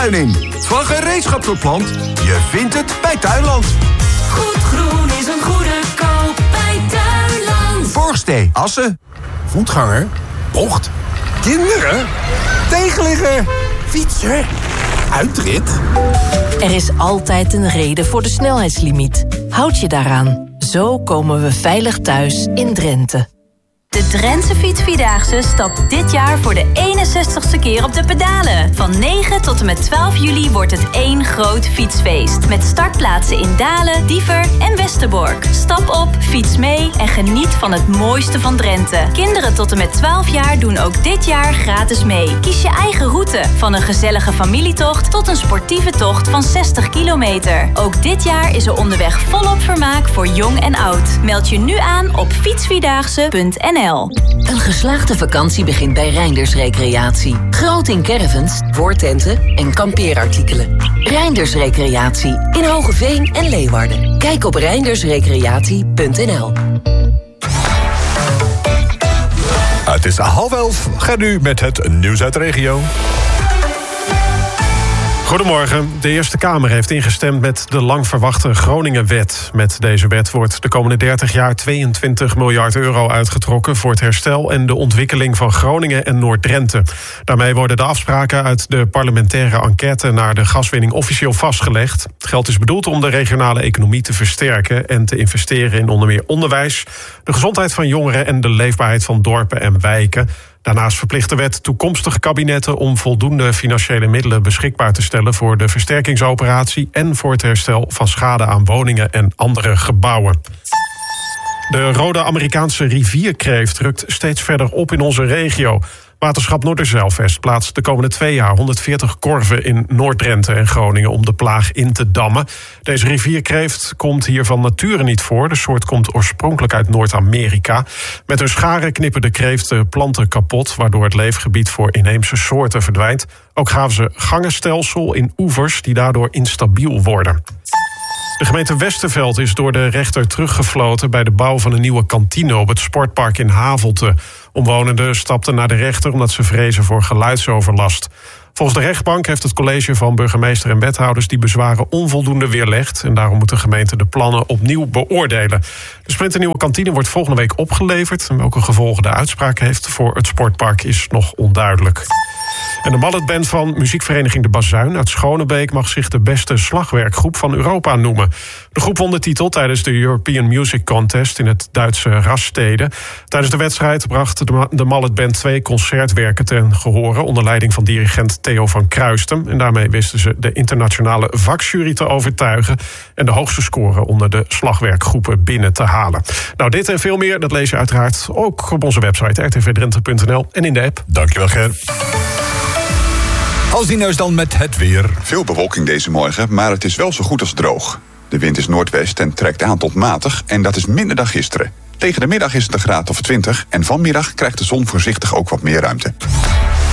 tuin in. Van gereedschapsoplant, je vindt het bij Tuinland. Goed groen is een goede koop bij Tuinland. Borgstee, Assen. Voetganger, bocht, kinderen, tegenligger, fietser, uitrit. Er is altijd een reden voor de snelheidslimiet. Houd je daaraan. Zo komen we veilig thuis in Drenthe. De Drentse Fietsvierdaagse stapt dit jaar voor de 61ste keer op de pedalen. Van 9 tot en met 12 juli wordt het één groot fietsfeest. Met startplaatsen in Dalen, Diever en Westerbork. Stap op, fiets mee en geniet van het mooiste van Drenthe. Kinderen tot en met 12 jaar doen ook dit jaar gratis mee. Kies je eigen route. Van een gezellige familietocht tot een sportieve tocht van 60 kilometer. Ook dit jaar is er onderweg volop vermaak voor jong en oud. Meld je nu aan op fietsvierdaagse.nl. Een geslaagde vakantie begint bij Reinders Recreatie. Groot in caravans, woordtenten en kampeerartikelen. Reinders Recreatie in Hogeveen en Leeuwarden. Kijk op reindersrecreatie.nl. Het is 10:30. Ga nu met het nieuws uit de regio. Goedemorgen. De Eerste Kamer heeft ingestemd met de lang verwachte Groningenwet. Met deze wet wordt de komende 30 jaar 22 miljard euro uitgetrokken voor het herstel en de ontwikkeling van Groningen en Noord-Drenthe. Daarmee worden de afspraken uit de parlementaire enquête naar de gaswinning officieel vastgelegd. Het geld is bedoeld om de regionale economie te versterken en te investeren in onder meer onderwijs, de gezondheid van jongeren en de leefbaarheid van dorpen en wijken. Daarnaast verplicht de wet toekomstige kabinetten om voldoende financiële middelen beschikbaar te stellen voor de versterkingsoperatie en voor het herstel van schade aan woningen en andere gebouwen. De rode Amerikaanse rivierkreeft rukt steeds verder op in onze regio. Waterschap Noorderzijlvest plaatst de komende 2 jaar 140 korven in Noord-Drenthe en Groningen om de plaag in te dammen. Deze rivierkreeft komt hier van nature niet voor. De soort komt oorspronkelijk uit Noord-Amerika. Met hun scharen knippen de kreeften planten kapot, waardoor het leefgebied voor inheemse soorten verdwijnt. Ook graven ze gangenstelsel in oevers die daardoor instabiel worden. De gemeente Westerveld is door de rechter teruggefloten bij de bouw van een nieuwe kantine op het sportpark in Havelte. Omwonenden stapten naar de rechter omdat ze vrezen voor geluidsoverlast. Volgens de rechtbank heeft het college van burgemeester en wethouders die bezwaren onvoldoende weerlegd. En daarom moet de gemeente de plannen opnieuw beoordelen. De splinternieuwe kantine wordt volgende week opgeleverd. En welke gevolgen de uitspraak heeft voor het sportpark is nog onduidelijk. En de balletband van muziekvereniging De Bazuin uit Schonebeek mag zich de beste slagwerkgroep van Europa noemen. De groep won de titel tijdens de European Music Contest in het Duitse Rastede. Tijdens de wedstrijd bracht de balletband 2 concertwerken ten gehore onder leiding van dirigent Theo van Kruistem. En daarmee wisten ze de internationale vakjury te overtuigen en de hoogste score onder de slagwerkgroepen binnen te halen. Nou, dit en veel meer, dat lees je uiteraard ook op onze website rtvdrenthe.nl en in de app. Dankjewel, Ger. Als die neus dan met het weer. Veel bewolking deze morgen, maar het is wel zo goed als droog. De wind is noordwest en trekt aan tot matig en dat is minder dan gisteren. Tegen de middag is het een graad of 20 en vanmiddag krijgt de zon voorzichtig ook wat meer ruimte.